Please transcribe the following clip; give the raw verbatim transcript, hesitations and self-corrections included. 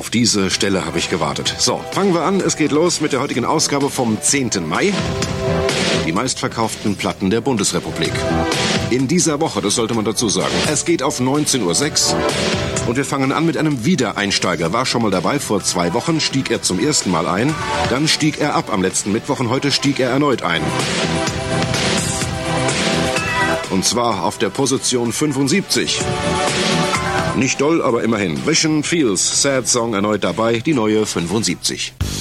Auf diese Stelle habe ich gewartet. So, fangen wir an. Es geht los mit der heutigen Ausgabe vom zehnten Mai. Die meistverkauften Platten der Bundesrepublik. In dieser Woche, das sollte man dazu sagen. Es geht auf neunzehn Uhr sechs. Und wir fangen an mit einem Wiedereinsteiger. War schon mal dabei, vor zwei Wochen stieg er zum ersten Mal ein. Dann stieg er ab am letzten Mittwoch und heute stieg er erneut ein. Und zwar auf der Position fünfundsiebzig. Nicht doll, aber immerhin. Vision Feels, Sad Song erneut dabei, die neue fünfundsiebzig.